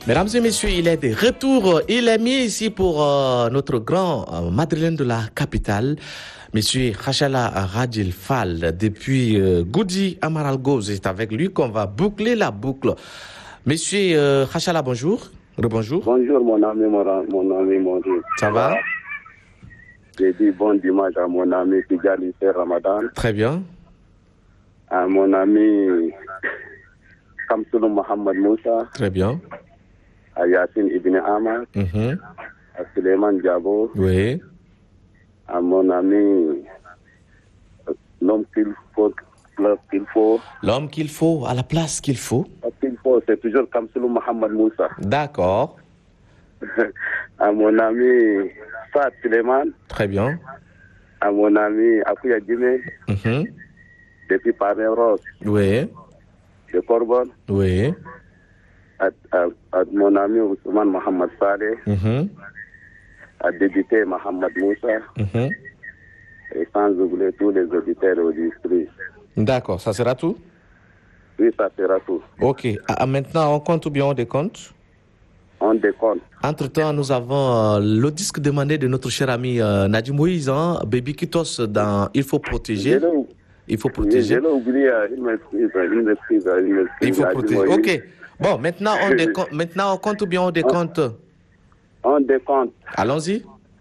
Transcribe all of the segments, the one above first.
Mesdames et messieurs, il est de retour. Il est mis ici pour notre grand madrilène de la capitale, Monsieur Khachala Radjil Fall, depuis Goudi Amaralgoz. C'est avec lui qu'on va boucler la boucle. Monsieur Khachala, bonjour. Rebonjour. Bonjour mon ami, mon Dieu. Ça va? J'ai dit bon dimanche à mon ami Tigali Ramadan. Très bien. À mon ami Kamsoulou Mohamed Moussa. Très bien. À Yassine Ibn Ahmad. À Suleiman Diabo. Oui. À mon ami l'homme qu'il faut. L'homme qu'il faut, à la place qu'il faut. C'est toujours Kamsoulou Mohamed Moussa. D'accord. À mon ami Saad Suleiman. Très bien. À mon ami Akouya Djimé. Depuis Paris-Rose. Oui. De Corbon. Oui. À mon ami Ousmane Mohamed Saleh. À député Mohamed Moussa. Et sans oublier tous les auditeurs au district. D'accord, ça sera tout? Oui, ça sera tout. Ok. Maintenant, on compte ou bien on décompte? On décompte. Entre-temps, nous avons le disque demandé de notre cher ami Nadim Moïse, Baby Kitos dans Il faut protéger. Il faut protéger. Je l'ai oublié, il m'excuse. Il faut protéger. Ok. Bon, maintenant on décompte. Maintenant on compte ou bien on décompte? On décompte. Allons-y.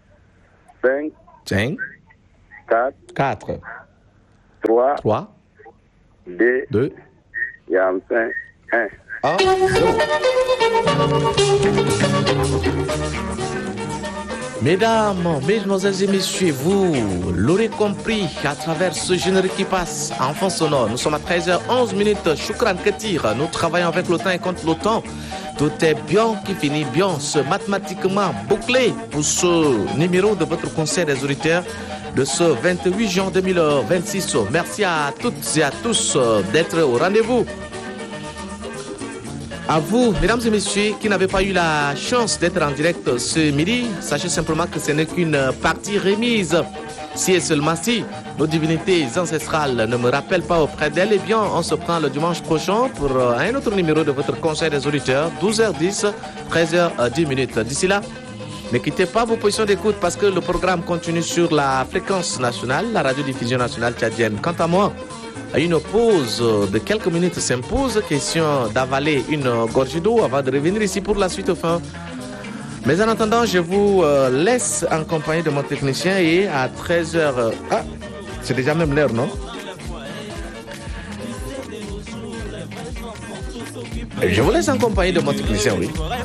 5. 4. 3. 2. Et enfin 1. Mesdames, mesdemoiselles et messieurs, vous l'aurez compris à travers ce générique qui passe en fond sonore. Nous sommes à 13h11. Choukran Ketir. Nous travaillons avec le temps et contre le temps. Tout est bien qui finit bien. C'est mathématiquement bouclé pour ce numéro de votre conseil des auditeurs de ce 28 juin 2026. Merci à toutes et à tous d'être au rendez-vous. À vous, mesdames et messieurs, qui n'avez pas eu la chance d'être en direct ce midi, sachez simplement que ce n'est qu'une partie remise. Si et seulement si nos divinités ancestrales ne me rappellent pas auprès d'elles, eh bien, on se prend le dimanche prochain pour un autre numéro de votre conseil des auditeurs, 12h10, 13h10. D'ici là, ne quittez pas vos positions d'écoute parce que le programme continue sur la fréquence nationale, la radiodiffusion nationale tchadienne. Quant à moi, une pause de quelques minutes s'impose, question d'avaler une gorgée d'eau avant de revenir ici pour la suite au fin. Mais en attendant, je vous laisse en compagnie de mon technicien et à 13h... Ah, c'est déjà même l'heure, non? Je vous laisse en compagnie de mon technicien, oui.